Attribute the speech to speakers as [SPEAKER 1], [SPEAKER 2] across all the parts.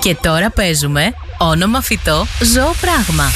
[SPEAKER 1] Και τώρα παίζουμε όνομα φυτό, ζώο, πράγμα.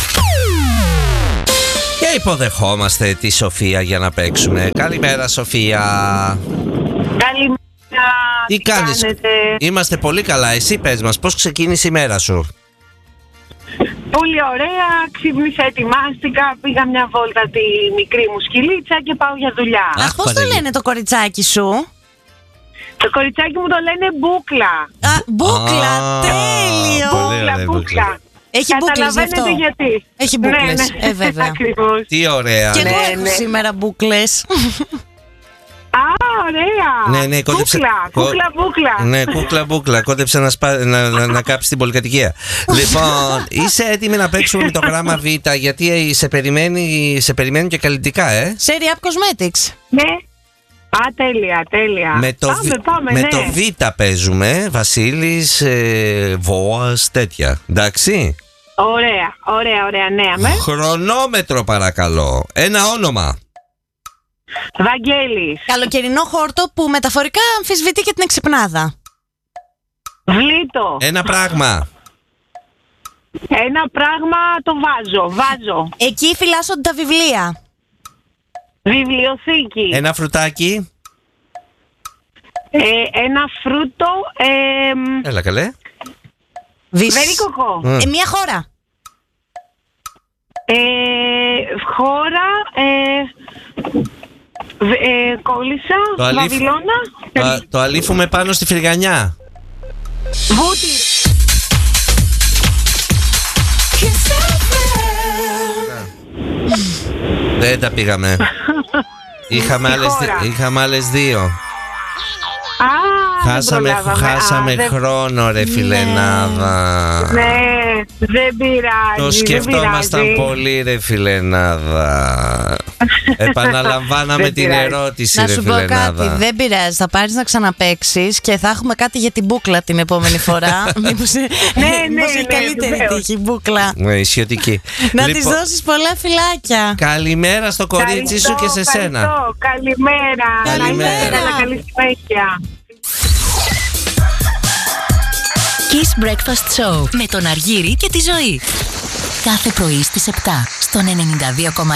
[SPEAKER 2] Και υποδεχόμαστε τη Σοφία για να παίξουμε. Καλημέρα, Σοφία.
[SPEAKER 3] Καλημέρα.
[SPEAKER 2] Τι κάνεις? Είμαστε πολύ καλά. Εσύ πες μας, πώς ξεκίνησε η μέρα σου?
[SPEAKER 3] Πολύ ωραία. Ξύπνησα, ετοιμάστηκα. Πήγα μια βόλτα τη μικρή μου σκυλίτσα και πάω για δουλειά.
[SPEAKER 4] Αχ, πώς το λένε το κοριτσάκι σου?
[SPEAKER 3] Το κοριτσάκι μου το λένε Μπούκλα.
[SPEAKER 4] Α, Μπούκλα, τέλειο.
[SPEAKER 3] Μπούκλα.
[SPEAKER 4] Έχει μπούκλες γι' αυτό.
[SPEAKER 3] Γιατί.
[SPEAKER 4] Έχει μπούκλες,
[SPEAKER 3] ναι.
[SPEAKER 4] Βέβαια.
[SPEAKER 3] Ακριβώς.
[SPEAKER 2] Τι ωραία.
[SPEAKER 4] Και εγώ έχω σήμερα μπούκλες.
[SPEAKER 3] Α, ωραία.
[SPEAKER 2] Ναι, κόντεψε.
[SPEAKER 3] Κούκλα.
[SPEAKER 2] Ναι, κούκλα. Κόντεψε να κάψει την πολυκατοικία. Λοιπόν, είσαι έτοιμη να παίξουμε με το γράμμα Β? Γιατί σε περιμένουν και καλλιτικά,
[SPEAKER 4] Serie Up Cosmetics.
[SPEAKER 3] Ναι. Α, τέλεια. Πάμε,
[SPEAKER 2] με
[SPEAKER 3] ναι.
[SPEAKER 2] το Β παίζουμε. Βασίλης, Βόας, τέτοια. Εντάξει.
[SPEAKER 3] Ωραία, ναι.
[SPEAKER 2] Χρονόμετρο παρακαλώ. Ένα όνομα.
[SPEAKER 3] Βαγγέλης.
[SPEAKER 4] Καλοκαιρινό χόρτο που μεταφορικά αμφισβητεί και την εξυπνάδα.
[SPEAKER 3] Βλήτο.
[SPEAKER 2] Ένα πράγμα.
[SPEAKER 3] Ένα πράγμα το βάζω.
[SPEAKER 4] Εκεί φυλάσσονται τα βιβλία.
[SPEAKER 3] Βιβλιοθήκη.
[SPEAKER 2] Ένα φρουτάκι.
[SPEAKER 3] Ένα φρούτο.
[SPEAKER 2] Έλα καλέ.
[SPEAKER 3] Βερίκοκο.
[SPEAKER 4] Μια χώρα.
[SPEAKER 3] Χώρα. Κόλλησα. Βαβυλώνα.
[SPEAKER 2] Το αλήφουμε πάνω στη φρυγανιά.
[SPEAKER 3] Βούτι.
[SPEAKER 2] Δεν τα πήγαμε. Είχαμε άλλες δύο. Χάσαμε χρόνο, ρε φιλενάδα.
[SPEAKER 3] Ναι, δεν πειράζει.
[SPEAKER 2] Το σκεφτόμασταν πολύ, ρε φιλενάδα. Επαναλαμβάναμε την ερώτηση,
[SPEAKER 4] να
[SPEAKER 2] ρε
[SPEAKER 4] σου πω
[SPEAKER 2] φιλενάδα.
[SPEAKER 4] κάτι, δεν πειράζει. Θα πάρεις να ξαναπαίξεις και θα έχουμε κάτι για την Μπούκλα την επόμενη φορά. Μήπως έχει καλύτερη τύχη η Μπούκλα.
[SPEAKER 2] Ναι, ισιωτική.
[SPEAKER 4] Να της δώσεις πολλά φιλάκια.
[SPEAKER 2] Καλημέρα στο κορίτσι σου και σε σένα.
[SPEAKER 3] Καλημέρα. Καλή συνέχεια.
[SPEAKER 1] Kiss Breakfast Show με τον Αργύρη και τη Ζωή. Κάθε πρωί στις 7 στον 92,6.